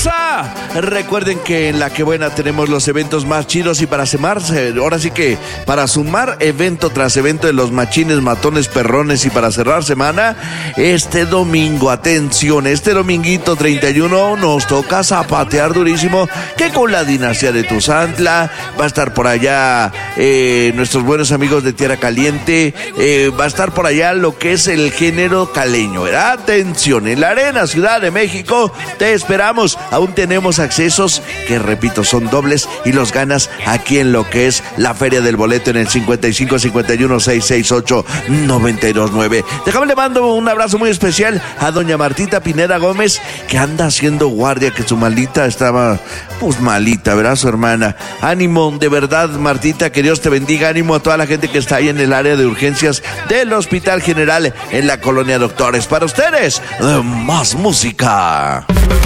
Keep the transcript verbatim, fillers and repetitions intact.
raza! Recuerden que en La Que Buena tenemos los eventos más chidos y para sumarse, ahora sí que para sumar evento tras evento de los machines, matones, perrones y para cerrar semana, este domingo, atención, este dominguito treinta y uno nos toca zapatear durísimo, que con la dinastía de Tuzantla, va a estar por allá eh, nuestros buenos amigos de Tierra Caliente, eh, va a estar por allá lo que es el género caleño, ¿verdad? Atención, en la Arena Ciudad de México, te esperamos, aún tenemos accesos que repito son dobles y los ganas aquí en lo que es la Feria del Boleto en el cincuenta y cinco cincuenta y uno seiscientos sesenta y ocho noventa y dos nueve. Déjame le mando un abrazo muy especial a doña Martita Pineda Gómez, que anda haciendo guardia, que su malita estaba pues malita, ¿verdad? Su hermana. Ánimo, de verdad, Martita, que Dios te bendiga. Ánimo a toda la gente que está ahí en el área de urgencias del Hospital General en la Colonia Doctores. Para ustedes, más música.